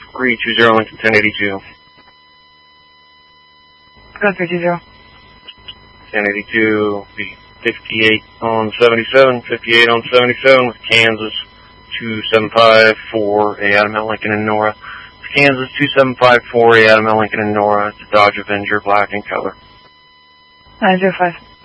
320 Lincoln 1082. Go 320. 1082, the 58 on 77, 58 on 77 with Kansas 2754, A. Adam L. Lincoln and Nora. Kansas 2754, A. Adam L. Lincoln and Nora. It's a Dodge Avenger, black in color. 905.